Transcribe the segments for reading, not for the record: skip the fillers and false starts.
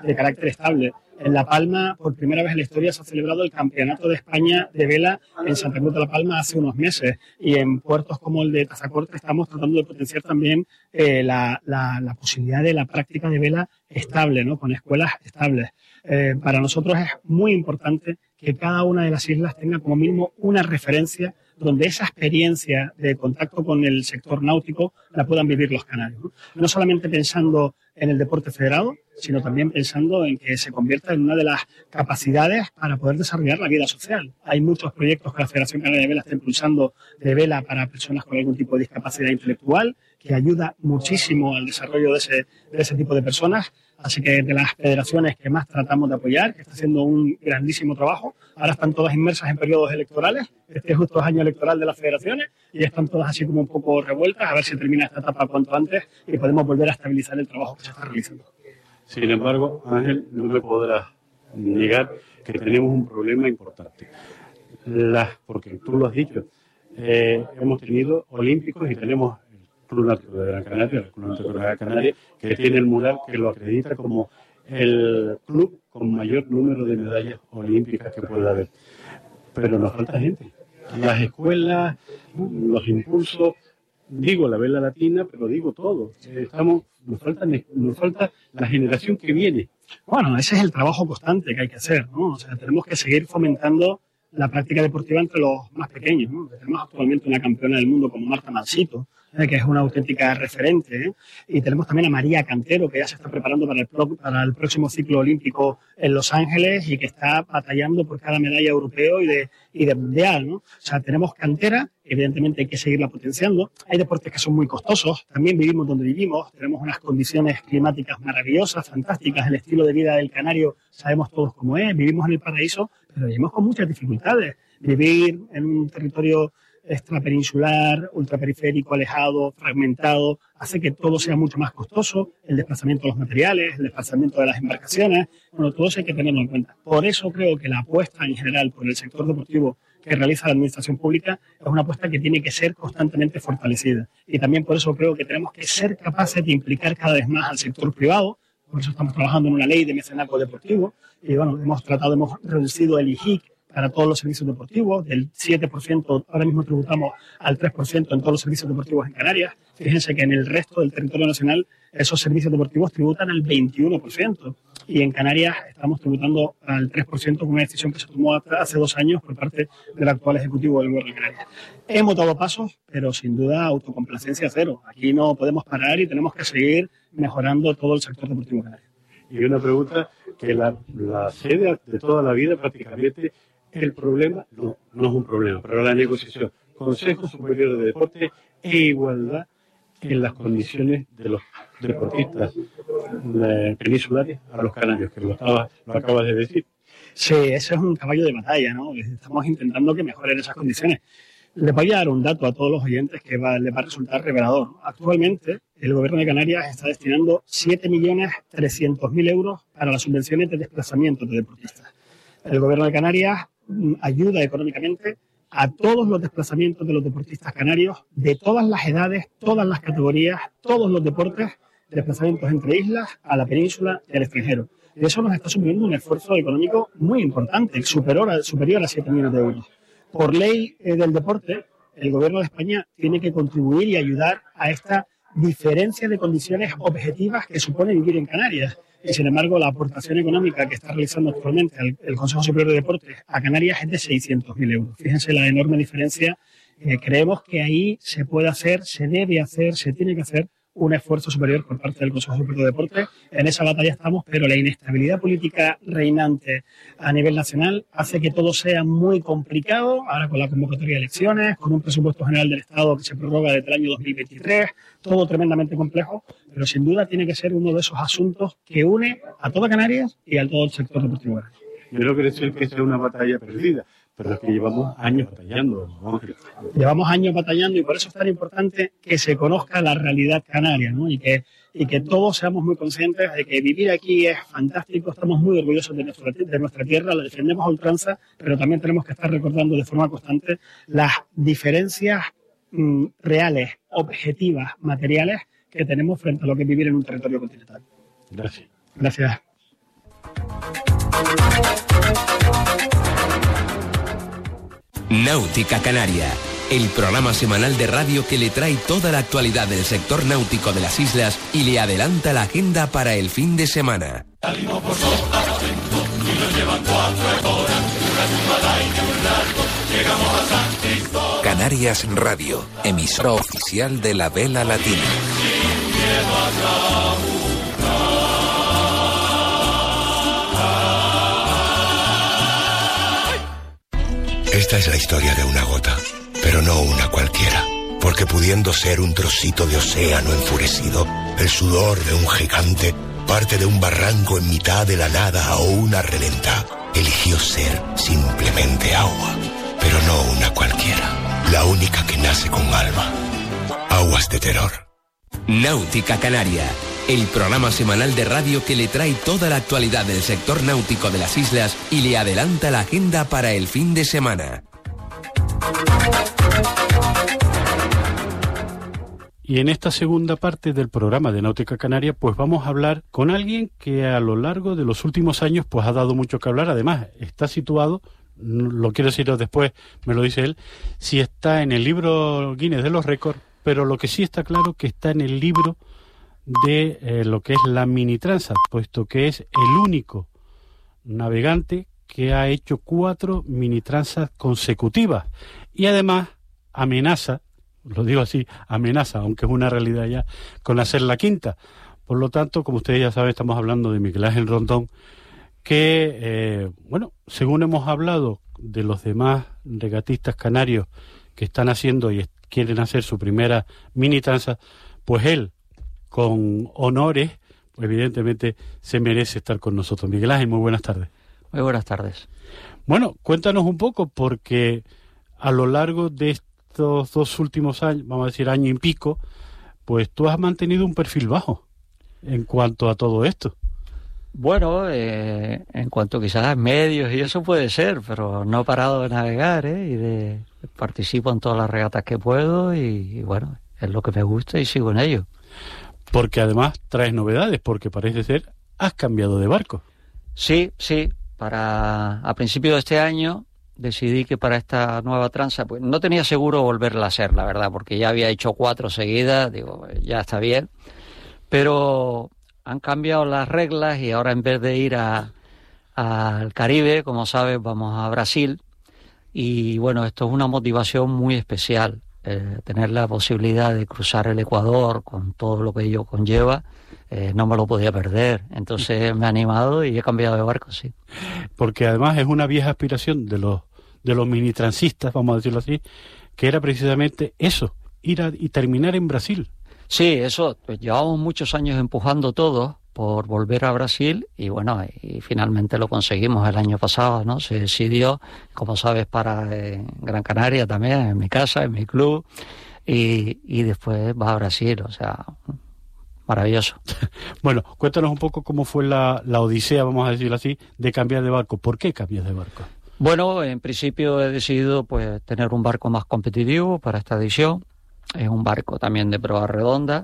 de carácter estable. En La Palma, por primera vez en la historia, se ha celebrado el Campeonato de España de vela en Santa Cruz de La Palma hace unos meses. Y en puertos como el de Tazacorte estamos tratando de potenciar también la posibilidad de la práctica de vela estable, ¿no? Con escuelas estables. Para nosotros es muy importante que cada una de las islas tenga como mínimo una referencia donde esa experiencia de contacto con el sector náutico la puedan vivir los canarios, ¿no? No solamente pensando en el deporte federado, sino también pensando en que se convierta en una de las capacidades para poder desarrollar la vida social. Hay muchos proyectos que la Federación Canaria de Vela está impulsando de vela para personas con algún tipo de discapacidad intelectual, que ayuda muchísimo al desarrollo de ese tipo de personas. Así que de las federaciones que más tratamos de apoyar, que está haciendo un grandísimo trabajo, ahora están todas inmersas en periodos electorales. Este justo es año electoral de las federaciones y están todas así como un poco revueltas, a ver si termina esta etapa cuanto antes y podemos volver a estabilizar el trabajo que se está realizando. Sin embargo, Ángel, no me podrás negar que tenemos un problema importante. Porque tú lo has dicho, hemos tenido olímpicos y tenemos el Club Náutico de Gran Canaria, el Club Náutico de Gran Canaria, que tiene el mural que lo acredita como el club con mayor número de medallas olímpicas que pueda haber. Pero nos falta gente. Las escuelas, los impulsos, digo la vela latina, pero digo todo. Nos falta la generación que viene. Bueno, ese es el trabajo constante que hay que hacer, ¿no? O sea, tenemos que seguir fomentando la práctica deportiva entre los más pequeños, ¿no? Tenemos actualmente una campeona del mundo como Marta Mansito, que es una auténtica referente, ¿eh? Y tenemos también a María Cantero, que ya se está preparando para el próximo ciclo olímpico en Los Ángeles y que está batallando por cada medalla europeo y de mundial, ¿no? O sea, tenemos cantera, evidentemente hay que seguirla potenciando. Hay deportes que son muy costosos, también vivimos donde vivimos, tenemos unas condiciones climáticas maravillosas, fantásticas, el estilo de vida del canario sabemos todos cómo es, vivimos en el paraíso, pero vivimos con muchas dificultades. Vivir en un territorio extrapeninsular, ultraperiférico, alejado, fragmentado, hace que todo sea mucho más costoso, el desplazamiento de los materiales, el desplazamiento de las embarcaciones, bueno, todo eso hay que tenerlo en cuenta. Por eso creo que la apuesta en general por el sector deportivo que realiza la administración pública es una apuesta que tiene que ser constantemente fortalecida. Y también por eso creo que tenemos que ser capaces de implicar cada vez más al sector privado. Por eso estamos trabajando en una ley de mecenazgo deportivo y bueno, hemos reducido el IJIC para todos los servicios deportivos, del 7%, ahora mismo tributamos al 3% en todos los servicios deportivos en Canarias. Fíjense que en el resto del territorio nacional esos servicios deportivos tributan al 21%. Y en Canarias estamos tributando al 3% con una decisión que se tomó hace 2 años por parte del actual Ejecutivo del Gobierno de Canarias. Hemos dado pasos, pero sin duda autocomplacencia cero. Aquí no podemos parar y tenemos que seguir mejorando todo el sector deportivo canario. Y una pregunta que la sede de toda la vida prácticamente. El problema no es un problema, pero la negociación, Consejo Superior de Deporte e igualdad en las condiciones de los deportistas peninsulares a los canarios, que lo acabas de decir. Sí, ese es un caballo de batalla, ¿no? Estamos intentando que mejoren esas condiciones. Les voy a dar un dato a todos los oyentes que les va a resultar revelador. Actualmente, el Gobierno de Canarias está destinando 7.300.000 euros para las subvenciones de desplazamiento de deportistas. El Gobierno de Canarias ayuda económicamente a todos los desplazamientos de los deportistas canarios, de todas las edades, todas las categorías, todos los deportes, desplazamientos entre islas, a la península y al extranjero. Y eso nos está suponiendo un esfuerzo económico muy importante, superior a 7 millones de euros. Por ley del deporte, el Gobierno de España tiene que contribuir y ayudar a esta diferencia de condiciones objetivas que supone vivir en Canarias. Y sin embargo, la aportación económica que está realizando actualmente el Consejo Superior de Deportes a Canarias es de 600.000 euros. Fíjense la enorme diferencia. Creemos que ahí se puede hacer, se debe hacer, se tiene que hacer un esfuerzo superior por parte del Consejo Superior de Deportes. En esa batalla estamos, pero la inestabilidad política reinante a nivel nacional hace que todo sea muy complicado, ahora con la convocatoria de elecciones, con un presupuesto general del Estado que se prorroga desde el año 2023, todo tremendamente complejo, pero sin duda tiene que ser uno de esos asuntos que une a toda Canarias y a todo el sector deportivo canario. Yo no quiero decir que sea una batalla perdida, pero es que llevamos años batallando. Llevamos años batallando y por eso es tan importante que se conozca la realidad canaria, ¿no? Y que todos seamos muy conscientes de que vivir aquí es fantástico, estamos muy orgullosos de nuestra tierra, la defendemos a ultranza, pero también tenemos que estar recordando de forma constante las diferencias reales, objetivas, materiales que tenemos frente a lo que es vivir en un territorio continental. Gracias. Gracias. Náutica Canaria, el programa semanal de radio que le trae toda la actualidad del sector náutico de las islas y le adelanta la agenda para el fin de semana. Canarias Radio, emisora oficial de la Vela Latina. Esta es la historia de una gota, pero no una cualquiera, porque pudiendo ser un trocito de océano enfurecido, el sudor de un gigante, parte de un barranco en mitad de la nada o una reventa, eligió ser simplemente agua, pero no una cualquiera, la única que nace con alma. Aguas de Terror. Náutica Canaria, el programa semanal de radio que le trae toda la actualidad del sector náutico de las islas y le adelanta la agenda para el fin de semana. Y en esta segunda parte del programa de Náutica Canaria, pues vamos a hablar con alguien que a lo largo de los últimos años pues ha dado mucho que hablar. Además, está situado, lo quiero decir después, me lo dice él, si está en el libro Guinness de los récords, pero lo que sí está claro que está en el libro de lo que es la Mini Transat, puesto que es el único navegante que ha hecho 4 Mini Transat consecutivas y además amenaza, lo digo así, amenaza, aunque es una realidad ya, con hacer la quinta. Por lo tanto, como ustedes ya saben, estamos hablando de Miguel Ángel Rondón, que, según hemos hablado de los demás regatistas canarios que están haciendo y quieren hacer su primera Mini Transat, pues él, con honores, pues evidentemente se merece estar con nosotros. Miguel Ángel, muy buenas tardes. Muy buenas tardes. Bueno, cuéntanos un poco, porque a lo largo de estos 2 últimos años, vamos a decir año y pico, pues tú has mantenido un perfil bajo en cuanto a todo esto. Bueno, en cuanto quizás a medios y eso puede ser, pero no he parado de navegar, participo en todas las regatas que puedo y bueno, es lo que me gusta y sigo en ello. Porque además traes novedades, porque parece ser has cambiado de barco. Sí, a principios de este año decidí que para esta nueva Transat, pues no tenía seguro volverla a hacer, la verdad, porque ya había hecho 4 seguidas, digo, ya está bien, pero han cambiado las reglas y ahora en vez de ir al Caribe, como sabes, vamos a Brasil y bueno, esto es una motivación muy especial. Tener la posibilidad de cruzar el Ecuador con todo lo que ello conlleva, no me lo podía perder. Entonces me he animado y he cambiado de barco, sí. Porque además es una vieja aspiración de los mini transistas, vamos a decirlo así, que era precisamente eso, ir y terminar en Brasil. Sí, eso, pues llevamos muchos años empujando todo por volver a Brasil y bueno, y finalmente lo conseguimos el año pasado, ¿no? Se decidió, como sabes, para Gran Canaria también, en mi casa, en mi club, y después va a Brasil, o sea, maravilloso. Bueno, cuéntanos un poco cómo fue la odisea, vamos a decirlo así, de cambiar de barco. ¿Por qué cambias de barco? Bueno, en principio he decidido pues tener un barco más competitivo para esta edición. Es un barco también de proa redonda,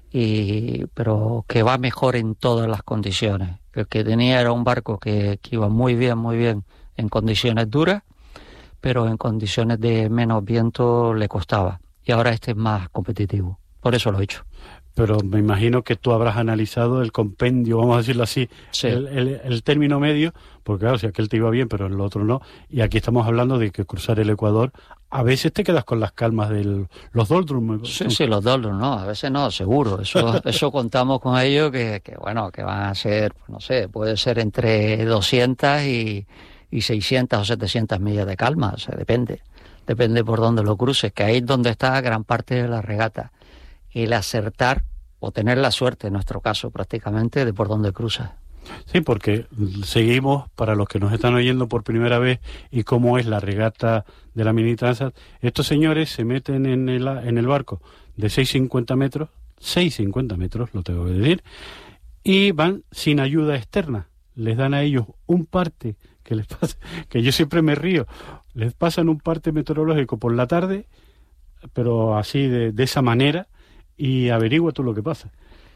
pero que va mejor en todas las condiciones. El que tenía era un barco que iba muy bien en condiciones duras, pero en condiciones de menos viento le costaba. Y ahora este es más competitivo. Por eso lo he hecho. Pero me imagino que tú habrás analizado el compendio, vamos a decirlo así, sí. el término medio, porque claro, si aquel te iba bien, pero el otro no. Y aquí estamos hablando de que cruzar el Ecuador, a veces te quedas con las calmas de los doldrums. Sí, los doldrums, no, a veces no, seguro. Eso contamos con ellos, que van a ser, no sé, puede ser entre 200 y 600 o 700 millas de calma, o sea, depende por dónde lo cruces, que ahí es donde está gran parte de la regata. El acertar o tener la suerte, en nuestro caso prácticamente, de por dónde cruza. Sí, porque seguimos, para los que nos están oyendo por primera vez y cómo es la regata de la Mini Transat, estos señores se meten en el barco de 650 metros, lo tengo que decir, y van sin ayuda externa. Les dan a ellos un parte que les pasa, que yo siempre me río, les pasan un parte meteorológico por la tarde, pero así de esa manera, y averigua tú lo que pasa.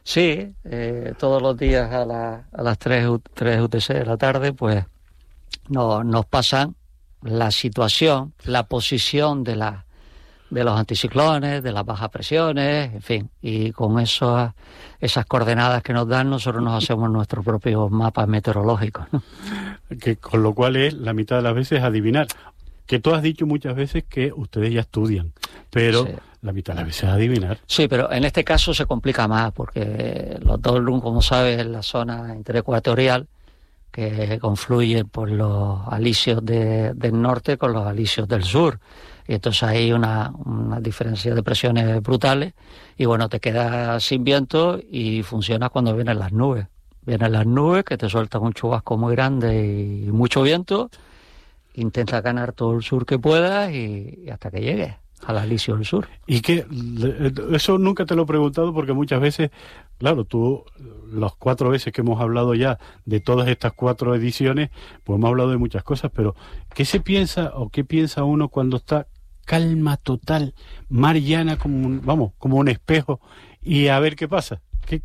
Sí, todos los días a las 3 UTC de la tarde, pues nos pasan la situación, la posición de los anticiclones, de las bajas presiones, en fin, y con esas coordenadas que nos dan, nosotros nos hacemos nuestros propios mapas meteorológicos, ¿no? Que con lo cual es la mitad de las veces adivinar. Que tú has dicho muchas veces que ustedes ya estudian, pero sí, la mitad de las veces adivinar. Sí, pero en este caso se complica más, porque los Doldrum, como sabes, es la zona interecuatorial que confluyen por los alisios del norte con los alisios del sur. Y entonces hay una diferencia de presiones brutales y bueno, te quedas sin viento y funciona cuando vienen las nubes. Vienen las nubes que te sueltan un chubasco muy grande y mucho viento. Intenta ganar todo el sur que puedas y hasta que llegues al alisio del sur. Y que eso nunca te lo he preguntado porque muchas veces, claro, tú, las 4 veces que hemos hablado ya de todas estas 4 ediciones, pues hemos hablado de muchas cosas, pero ¿qué se piensa o qué piensa uno cuando está calma total, mar llana como un espejo y a ver qué pasa?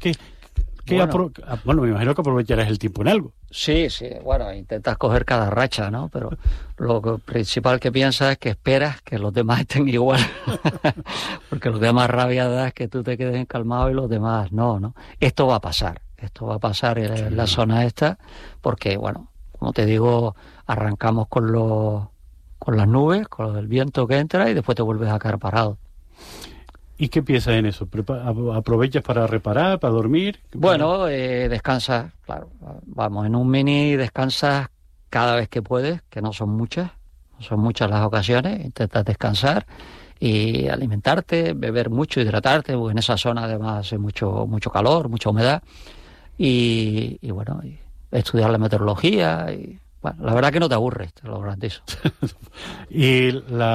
Bueno, me imagino que aprovecharás el tiempo en algo. Sí, bueno, intentas coger cada racha, ¿no? Pero lo principal que piensas es que esperas que los demás estén igual. Porque los demás rabia da es que tú te quedes calmado y los demás no. Esto va a pasar en la zona esta, porque, bueno, como te digo, arrancamos con las nubes, con el viento que entra y después te vuelves a quedar parado. ¿Y qué piensas en eso? ¿Aprovechas para reparar, para dormir? Bueno, descansas, claro. Vamos, en un mini descansas cada vez que puedes, que no son muchas las ocasiones. Intentas descansar y alimentarte, beber mucho, hidratarte, porque en esa zona además hace mucho calor, mucha humedad. Y bueno, y estudiar la meteorología y... Bueno, la verdad que no te aburres, te lo garantizo. Y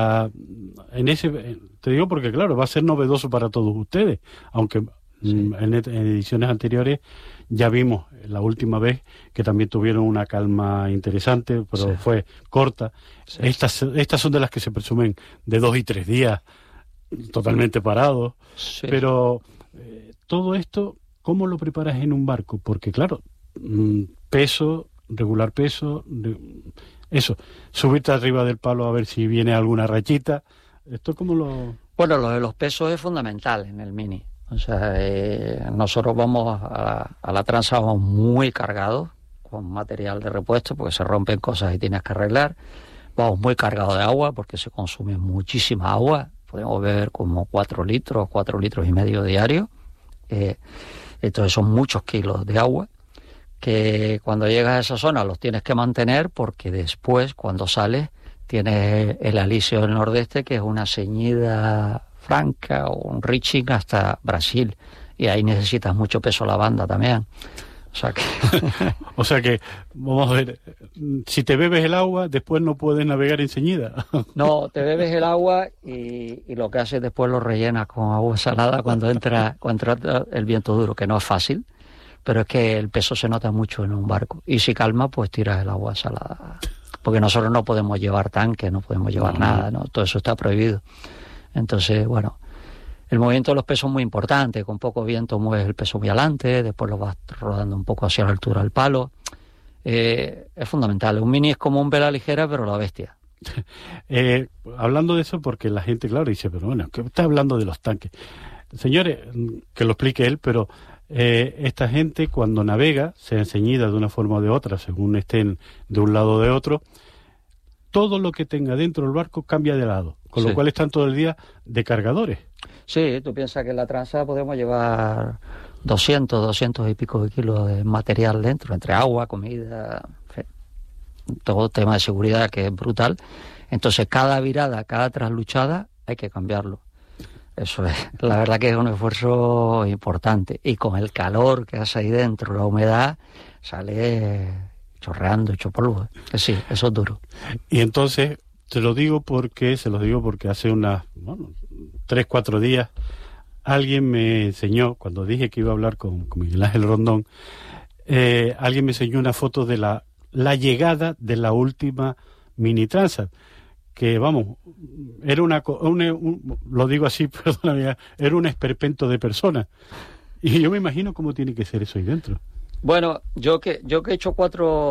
te digo porque, claro, va a ser novedoso para todos ustedes, aunque sí, en ediciones anteriores ya vimos la última vez que también tuvieron una calma interesante, pero sí, fue corta. Sí. Estas son de las que se presumen de 2 y 3 días, totalmente parados. Sí. Pero todo esto, ¿cómo lo preparas en un barco? Porque, claro, regular peso, eso, subirte arriba del palo a ver si viene alguna rachita. ¿Esto cómo lo...? Bueno, lo de los pesos es fundamental en el mini. O sea, nosotros vamos a la transa, vamos muy cargados con material de repuesto porque se rompen cosas y tienes que arreglar. Vamos muy cargados de agua porque se consume muchísima agua. Podemos beber como 4 litros y medio diarios. Entonces son muchos kilos de agua que cuando llegas a esa zona los tienes que mantener porque después, cuando sales, tienes el alisio del nordeste, que es una ceñida franca o un reaching hasta Brasil, y ahí necesitas mucho peso la banda también. O sea que, vamos a ver, si te bebes el agua, después no puedes navegar en ceñida. No, te bebes el agua y lo que haces después lo rellenas con agua salada cuando entra el viento duro, que no es fácil. Pero es que el peso se nota mucho en un barco. Y si calma, pues tiras el agua salada. Porque nosotros no podemos llevar tanques, no podemos llevar nada, ¿no? Todo eso está prohibido. Entonces, bueno, el movimiento de los pesos es muy importante. Con poco viento mueves el peso muy adelante, después lo vas rodando un poco hacia la altura del palo. Es fundamental. Un mini es como un vela ligera, pero la bestia. Hablando de eso, porque la gente, claro, dice, pero bueno, ¿qué está hablando de los tanques? Señores, que lo explique él, pero... esta gente cuando navega, sea enceñida de una forma o de otra, según estén de un lado o de otro, todo lo que tenga dentro del barco cambia de lado, con lo cual están todo el día de cargadores. Sí, tú piensas que en la transa podemos llevar 200 y pico de kilos de material dentro, entre agua, comida, todo tema de seguridad que es brutal. Entonces cada virada, cada trasluchada hay que cambiarlo. Eso es, la verdad que es un esfuerzo importante. Y con el calor que hace ahí dentro, la humedad, sale chorreando, hecho polvo. Sí, eso es duro. Y entonces, se los digo porque hace unas 3-4 días alguien me enseñó, cuando dije que iba a hablar con Miguel Ángel Rondón, alguien me enseñó una foto de la llegada de la última mini Transat. Que vamos, era lo digo así, perdóname, era un esperpento de personas. Y yo me imagino cómo tiene que ser eso ahí dentro. Bueno, yo que he hecho 4